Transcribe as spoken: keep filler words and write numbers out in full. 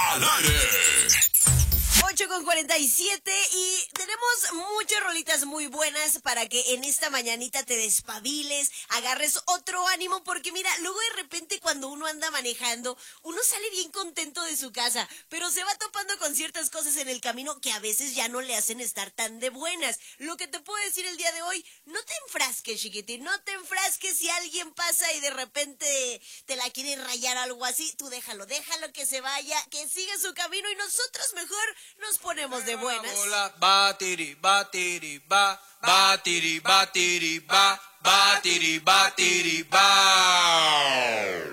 al aire. ocho con cuarenta y siete y tenemos muchas rolitas muy buenas para que en esta mañanita te despabiles, agarres otro ánimo, porque mira, luego de repente cuando uno anda manejando, uno sale bien contento de su casa, pero se va topando con ciertas cosas en el camino que a veces ya no le hacen estar tan de buenas. Lo que te puedo decir el día de hoy, no te enfrasques, chiquitín, no te enfrasques si alguien pasa y de repente te la quiere rayar algo así, tú déjalo, déjalo que se vaya, que siga su camino y nosotros mejor nos ponemos de buenas. Hola, batiri, batiri, ba, batiri, batiri, ba, batiri, batiri, ba.